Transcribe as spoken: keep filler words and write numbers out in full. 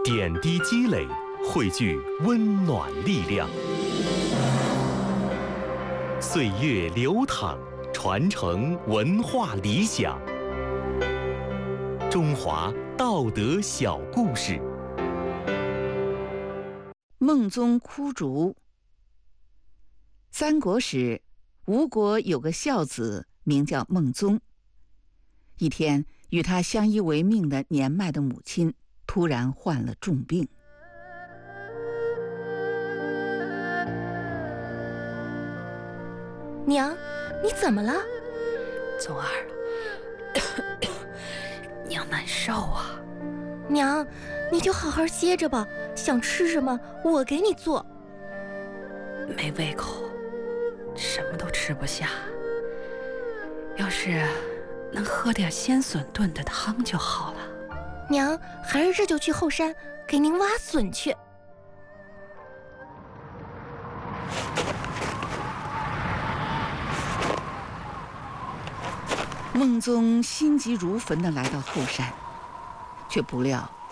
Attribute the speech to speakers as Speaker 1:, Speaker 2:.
Speaker 1: 点滴积累，汇聚温暖力量。岁月流淌，传承文化理想。中华道德小故事。
Speaker 2: 孟宗哭竹。三国时，吴国有个孝子，名叫孟宗。一天，与他相依为命的年迈的母亲突然患了重病。
Speaker 3: 娘，你怎么了？
Speaker 4: 宗儿，娘难受啊。
Speaker 3: 娘，你就好好歇着吧，想吃什么我给你做。
Speaker 4: 没胃口，什么都吃不下。要是能喝点鲜笋炖的汤就好了。
Speaker 3: 娘，还是这就去后山给您挖笋去。
Speaker 2: 孟宗心急如焚地来到后山，却不料